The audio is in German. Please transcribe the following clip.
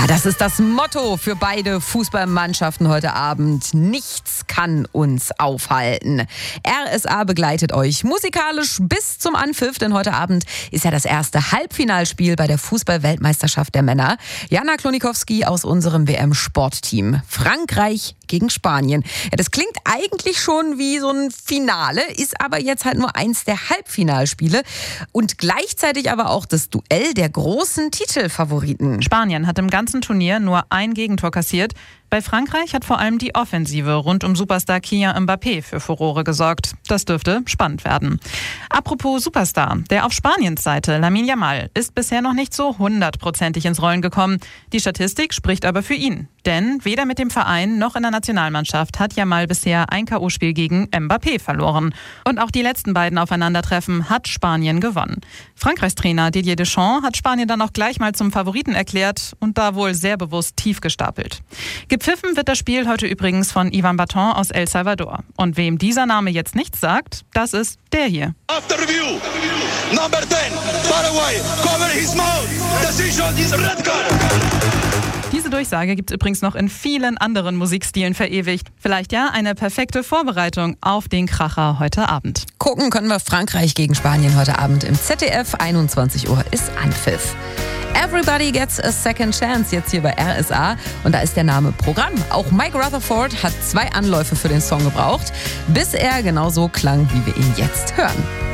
Ja, das ist das Motto für beide Fußballmannschaften heute Abend. Nichts kann uns aufhalten. RSA begleitet euch musikalisch bis zum Anpfiff, denn heute Abend ist ja das erste Halbfinalspiel bei der Fußball-Weltmeisterschaft der Männer. Jana Klonikowski aus unserem WM-Sportteam. Frankreich gegen Spanien. Ja, das klingt eigentlich schon wie so ein Finale, ist aber jetzt halt nur eins der Halbfinalspiele und gleichzeitig aber auch das Duell der großen Titelfavoriten. Spanien hat im ganzen Turnier nur ein Gegentor kassiert. Bei Frankreich hat vor allem die Offensive rund um Superstar Kylian Mbappé für Furore gesorgt. Das dürfte spannend werden. Apropos Superstar, der auf Spaniens Seite, Lamine Yamal, ist bisher noch nicht so 100%ig ins Rollen gekommen. Die Statistik spricht aber für ihn. Denn weder mit dem Verein noch in der Nationalmannschaft hat Yamal bisher ein K.O.-Spiel gegen Mbappé verloren. Und auch die letzten beiden Aufeinandertreffen hat Spanien gewonnen. Frankreichs Trainer Didier Deschamps hat Spanien dann auch gleich mal zum Favoriten erklärt und da wohl sehr bewusst tief gestapelt. Gepfiffen wird das Spiel heute übrigens von Ivan Baton aus El Salvador. Und wem dieser Name jetzt nichts sagt, das ist der hier. After review, number 10, Paraguay, cover his mouth, decision is red card. Diese Durchsage gibt es übrigens noch in vielen anderen Musikstilen verewigt. Vielleicht ja eine perfekte Vorbereitung auf den Kracher heute Abend. Gucken können wir Frankreich gegen Spanien heute Abend im ZDF. 21 Uhr ist Anpfiff. Everybody Gets a Second Chance jetzt hier bei RSA und da ist der Name Programm. Auch Mike Rutherford hat 2 Anläufe für den Song gebraucht, bis er genauso klang, wie wir ihn jetzt hören.